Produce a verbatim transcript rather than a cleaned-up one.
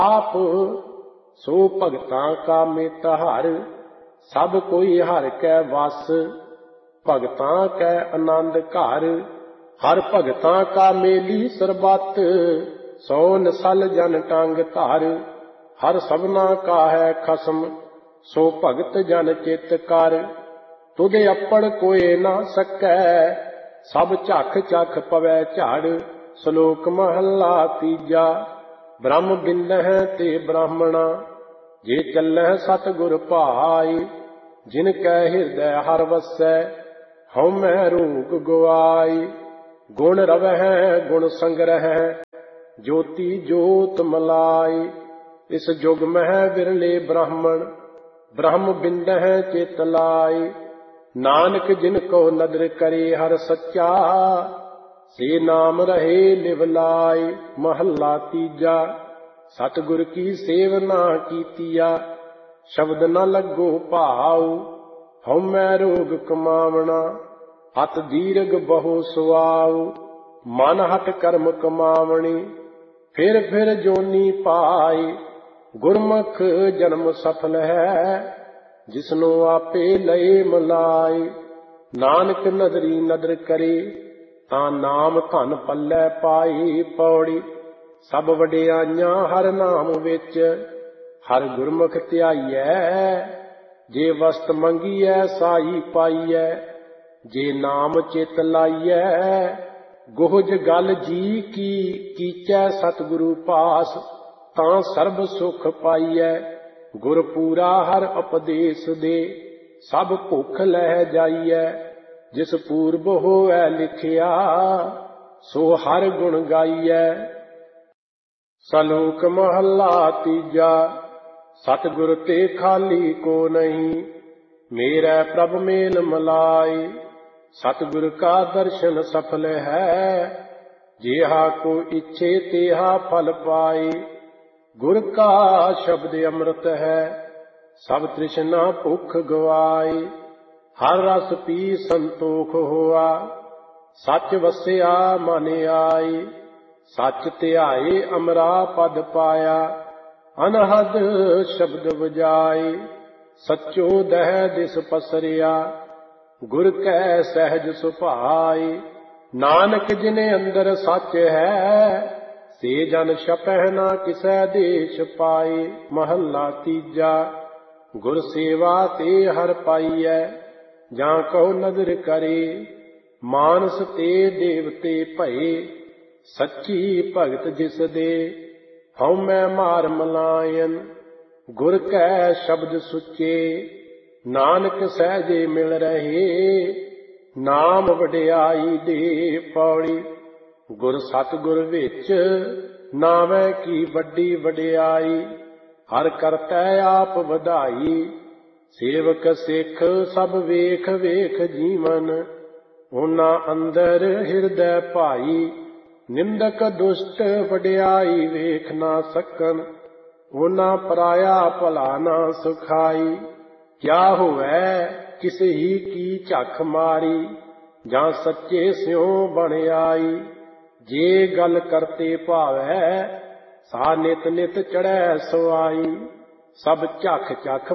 आप सो भगतां का मित हर, सब कोई हर कै वस। भगतां कै आनंद घर, हर भगतां का मेली सरबत। सो नसल जन टंग धर, हर सबना का है खसम। सो भगत जन चित कर, तुधे अपड़ कोई ना सकै। सब झख झख पवै झड़, श्लोक महला तीजा। ब्रह्म बिंदह ते ब्राह्मणा, जे चलह सतगुर भाई। जिनकै हिरदय हर वसै, हउमੈ रोग गुआई। गुण रवह गुण संग्रह, ज्योति जोत मलाई। इस जुग मह बिरले ब्राह्मण, ब्रह्म बिंदह चित लाई। नानक जिनको नदर करे हर सच्चा, से नाम रहे लिवलाई। महला तीजा। सतगुर की सेवना कीतिया, शब्द न लगो भाव। हउमੈ रोग कमावना, अत दीर्घ बहु सुआव। मन हट कर्म कमावनी, फिर फिर जोनी पाई। गुरमुख जन्म सफल है, जिसनो आपे लए मलाई। नानक नदरी नदर करे, ਤਾਂ ਨਾਮ ਧਨ ਪੱਲੇ ਪਾਈ। ਪੌੜੀ ਸਭ ਵਡਿਆਈਆਂ ਹਰ ਨਾਮ ਵਿੱਚ, ਹਰ ਗੁਰਮੁਖ ਧਿਆਈਐ। ਜੇ ਵਸਤ ਮੰਗੀਐ ਸਾਈ ਪਾਈਐ, ਜੇ ਨਾਮ ਚਿਤ ਲਾਈਐ। ਗੋਹਜ ਗਲ ਜੀ ਕੀ ਕੀਚੈ ਸਤਿਗੁਰੂ ਪਾਸ, ਤਾਂ ਸਰਬ ਸੁਖ ਪਾਈਐ। ਗੁਰ ਪੂਰਾ ਹਰ ਉਪਦੇਸ਼ ਦੇ, ਸਭ ਭੁੱਖ ਲੈ ਜਾਈਐ। जिस पूर्व होवै लिखिया, सो हर गुण गाइयै। सलोक महला तीजा। सतगुर ते खाली को नहीं, मेरै प्रभ मेल मलाई। सतगुर का दर्शन सफल है, जेहा को इच्छे तेहा फल पाई। गुर का शब्द अमृत है, सब तृष्णा भुख गवाई। हर रस पी संतोख होआ, सच वसिया मन आई। सच ध्याए अमरा पद पाया, अनहद शब्द बजाई। सचो दह दिस पसरिया, गुर कै सहज सुभाई। नानक जिने अंदर सच है, से जन छपह ना किसै देश पाई। महला तीजा। गुर सेवा ते हर पाईऐ, ਜਾਂ ਕਉ ਨਦਰ ਕਰੇ। ਮਾਨਸ ਤੇ ਦੇਵਤੇ ਭਏ, ਸੱਚੀ ਭਗਤ ਜਿਸ ਦੇ। ਹਉਮੈ ਮਾਰ ਮਲਾਇਨ, ਗੁਰ ਕੈ ਸ਼ਬਦ ਸੁੱਚੇ। ਨਾਨਕ ਸਹਿਜੇ ਮਿਲ ਰਹੇ, ਨਾਮ ਵਡਿਆਈ ਦੇ। ਪੌੜੀ ਗੁਰ ਸਤਿਗੁਰ ਵਿੱਚ, ਨਾਵੈ ਕੀ ਵੱਡੀ ਵਡਿਆਈ। ਹਰ ਕਰਤੈ ਆਪ ਵਧਾਈ, ਸੇਵਕ ਸਿੱਖ ਸਭ ਵੇਖ ਵੇਖ ਜੀਵਨ। ਉਹਨਾਂ ਅੰਦਰ ਹਿਰਦੈ ਭਾਈ, ਨਿੰਦਕ ਦੁਸ਼ਟ ਵਡਿਆਈ ਵੇਖ ਨਾ ਸਕਨ। ਉਹਨਾਂ ਪਰਾਇਆ ਭਲਾ ਨਾ ਸੁਖਾਈ। ਕਿਆ ਹੋਵੈ ਕਿਸ ਹੀ ਕੀ ਝੱਖ ਮਾਰੀ, ਜਾਂ ਸੱਚੇ ਸਿਉ ਬਣ ਆਈ। ਜੇ ਗੱਲ ਕਰਤੇ ਭਾਵੈ, ਸਾ ਨਿਤ ਨਿਤ ਚੜ੍ਹੈ ਸੁਆਈ। ਸਭ ਝੱਖ ਝੱਖ